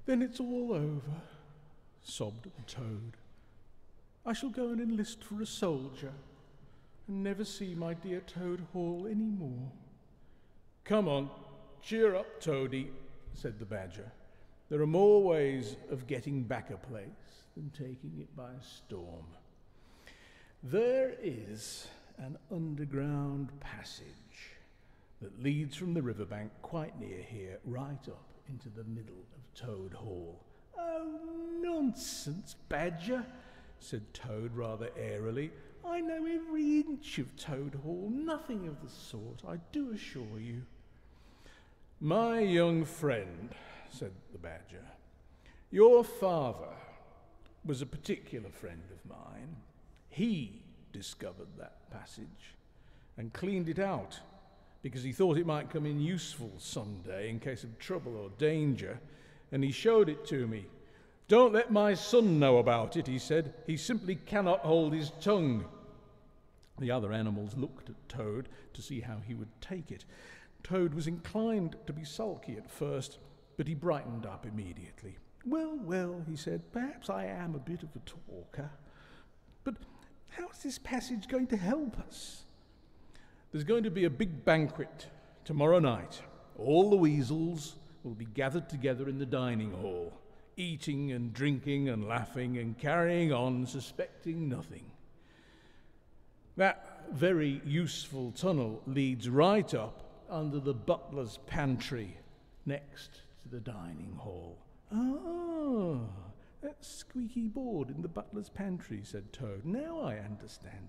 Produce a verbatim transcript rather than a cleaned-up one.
Then it's all over, sobbed the toad. I shall go and enlist for a soldier and never see my dear Toad Hall any more. Come on, cheer up, Toady, said the badger. There are more ways of getting back a place than taking it by storm. There is an underground passage that leads from the riverbank quite near here, right up into the middle of Toad Hall. Oh, nonsense, Badger, said Toad rather airily. I know every inch of Toad Hall, nothing of the sort, I do assure you. My young friend, said the Badger, your father was a particular friend of mine. He discovered that passage and cleaned it out because he thought it might come in useful someday in case of trouble or danger, and he showed it to me. Don't let my son know about it, he said. He simply cannot hold his tongue. The other animals looked at Toad to see how he would take it. Toad was inclined to be sulky at first, but he brightened up immediately. Well, well, he said, perhaps I am a bit of a talker, but how is this passage going to help us? There's going to be a big banquet tomorrow night. All the weasels will be gathered together in the dining hall, eating and drinking and laughing and carrying on, suspecting nothing. That very useful tunnel leads right up under the butler's pantry next to the dining hall. Ah, that squeaky board in the butler's pantry, said Toad. Now I understand.